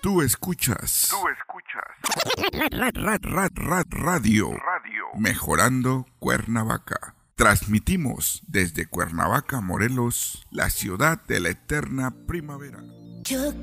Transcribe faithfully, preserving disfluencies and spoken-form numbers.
Tú escuchas. Tú escuchas. Rad, rad, rad, rad, radio. Radio. Mejorando Cuernavaca. Transmitimos desde Cuernavaca, Morelos, la ciudad de la eterna primavera. Yo